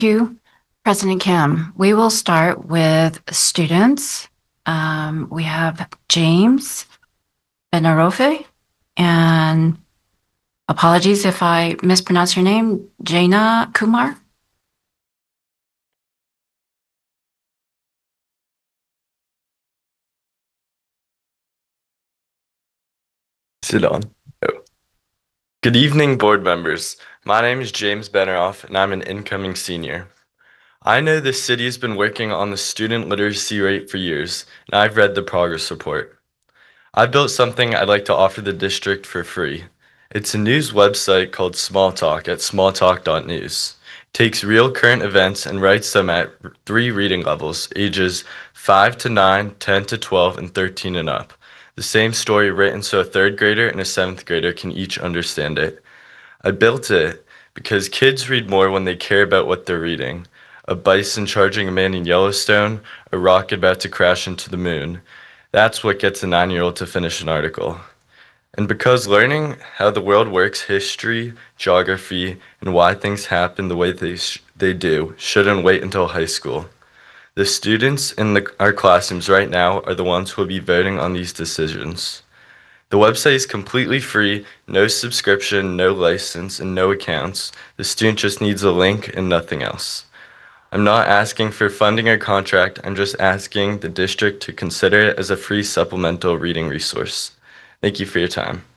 You, President Kim. We will start with students. We have James Benarofe, and apologies if I mispronounce your name, Jaina Kumar. Sit on. Oh. Good evening, board members. My name is James Beneroff, and I'm an incoming senior. I know the city has been working on the student literacy rate for years, and I've read the progress report. I've built something I'd like to offer the district for free. It's a news website called Smalltalk at smalltalk.news. It takes real current events and writes them at three reading levels, ages 5 to 9, 10 to 12, and 13 and up. The same story written so a third grader and a seventh grader can each understand it. I built it because kids read more when they care about what they're reading. A bison charging a man in Yellowstone, a rocket about to crash into the moon. That's what gets a 9-year-old to finish an article. And because learning how the world works, history, geography, and why things happen the way they do shouldn't wait until high school. The students in our classrooms right now are the ones who will be voting on these decisions. The website is completely free, no subscription, no license, and no accounts. The student just needs a link and nothing else. I'm not asking for funding or contract, I'm just asking the district to consider it as a free supplemental reading resource. Thank you for your time.